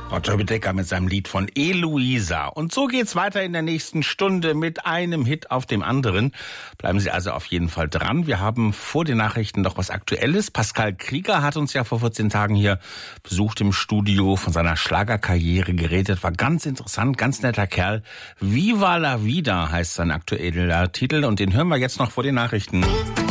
Roger Bedecker mit seinem Lied von Eloisa. Und so geht's weiter in der nächsten Stunde mit einem Hit auf dem anderen. Bleiben Sie also auf jeden Fall dran. Wir haben vor den Nachrichten noch was Aktuelles. Pascal Krieger hat uns ja vor 14 Tagen hier besucht im Studio, von seiner Schlagerkarriere geredet. War ganz interessant, ganz netter Kerl. Viva la Vida heißt sein aktueller Titel und den hören wir jetzt noch vor den Nachrichten.